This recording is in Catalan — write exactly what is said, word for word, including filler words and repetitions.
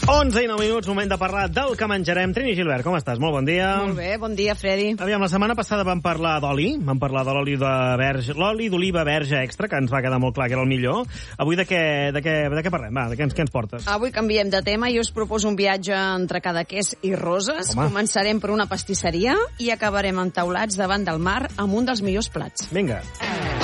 onze i nou minuts, moment de parlar del que menjarem. Trini Gilbert, com estàs? Molt bon dia. Molt bé, bon dia, Freddy. Aviam, la setmana passada vam parlar d'oli, vam parlar de l'oli de verge, l'oli d'oliva verge extra, que ens va quedar molt clar que era el millor. Avui de què, de què, de què parlem? Va, de què ens, què ens portes? Avui canviem de tema i us proposo un viatge entre Cadaqués i Roses. Home. Començarem per una pastisseria i acabarem entaulats davant del mar amb un dels millors plats. Vinga.